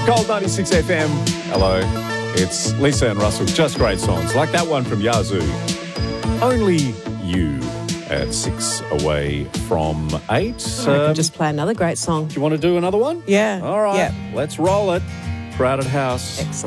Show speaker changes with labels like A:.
A: Gold 96 FM. Hello. It's Lisa and Russell. Just great songs. Like that one from Yazoo. Only You at 6 away from 8.
B: I can just play another great song.
A: Do you want to do another one?
B: Yeah.
A: All right.
B: Yeah.
A: Let's roll it. Crowded House.
B: Excellent.